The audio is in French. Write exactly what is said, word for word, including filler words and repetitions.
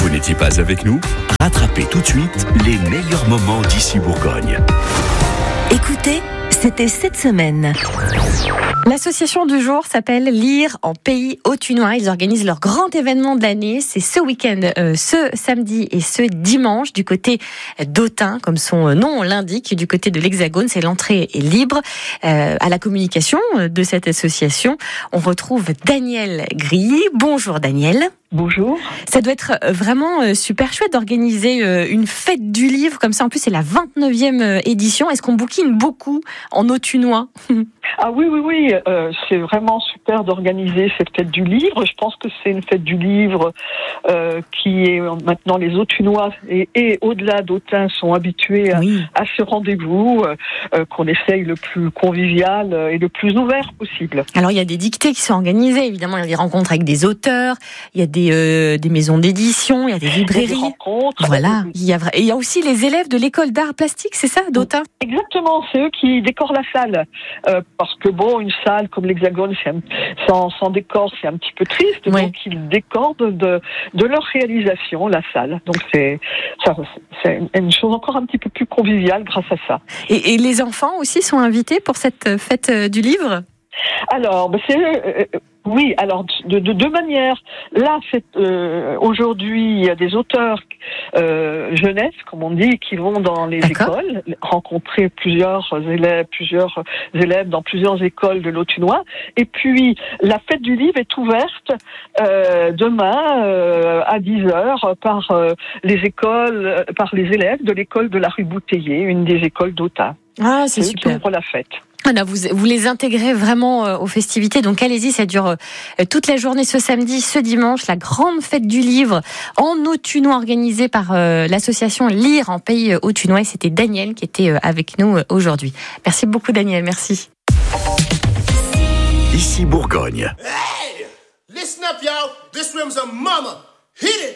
Vous n'étiez pas avec nous? Rattrapez tout de suite les meilleurs moments d'Ici Bourgogne. Écoutez, c'était cette semaine. L'association du jour s'appelle Lire en pays autunois. Ils organisent leur grand événement de l'année. C'est ce week-end, euh, ce samedi et ce dimanche, du côté d'Autun, comme son nom l'indique, du côté de l'Hexagone. C'est l'entrée est libre. Euh, à la communication de cette association, on retrouve Daniel Grilly. Bonjour Daniel. Bonjour. Ça doit être vraiment super chouette d'organiser une fête du livre comme ça. En plus, c'est la vingt-neuvième édition. Est-ce qu'on bouquine beaucoup en autunois? Ah oui, oui, oui. Euh, c'est vraiment super d'organiser cette fête du livre. Je pense que c'est une fête du livre euh, qui est maintenant les Autunois et, et au-delà d'Autun sont habitués à, oui. à ce rendez-vous euh, qu'on essaye le plus convivial et le plus ouvert possible. Alors, il y a des dictées qui sont organisées. Évidemment, il y a des rencontres avec des auteurs. Il y a des, euh, des maisons d'édition. Il y a des librairies. Il y a des rencontres. Voilà. Il y a, et il y a aussi les élèves de l'école d'art plastique, c'est ça, d'Autun? Exactement. C'est eux qui décorent la salle. Euh, parce que bon, une salle comme l'Hexagone, c'est un, sans, sans décor, c'est un petit peu triste. Ouais. Donc, ils décorent de, de, de leur réalisation la salle. Donc, c'est, ça, c'est une chose encore un petit peu plus conviviale grâce à ça. Et, et les enfants aussi sont invités pour cette fête du livre? Alors, ben c'est... Euh, Oui, alors de, de deux manières. Là, c'est, euh, aujourd'hui, il y a des auteurs euh, jeunesse, comme on dit, qui vont dans les D'accord. écoles, rencontrer plusieurs élèves, plusieurs élèves dans plusieurs écoles de l'Autunois. Et puis, la fête du livre est ouverte euh, demain euh, à dix heures par euh, les écoles, par les élèves de l'école de la rue Bouteiller, une des écoles d'Autun. Ah, c'est, c'est super. Pour la fête. Voilà, vous, vous les intégrez vraiment euh, aux festivités, donc allez-y, ça dure euh, toute la journée ce samedi, ce dimanche, la grande fête du livre en autunois organisée par euh, l'association Lire en pays euh, autunois. Et c'était Daniel qui était euh, avec nous euh, aujourd'hui. Merci beaucoup Daniel, merci. Ici Bourgogne. Hey! Listen up, y'all. This room's a mama. Hit it!